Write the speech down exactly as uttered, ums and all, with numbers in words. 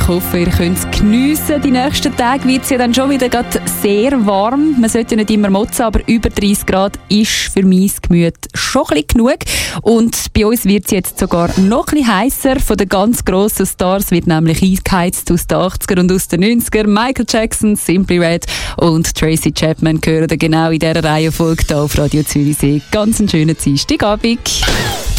Ich hoffe, ihr könnt es geniessen. Die nächsten Tage wird es ja dann schon wieder sehr warm. Man sollte ja nicht immer motzen, aber über dreißig Grad ist für mein Gemüt schon ein bisschen genug. Und bei uns wird es jetzt sogar noch ein bisschen heißer. Von den ganz grossen Stars wird nämlich eingeheizt aus den achtziger und aus den neunziger. Michael Jackson, Simply Red und Tracy Chapman gehören genau in dieser Reihenfolge hier auf Radio Zürichsee. Ganz einen schönen Dienstagabend.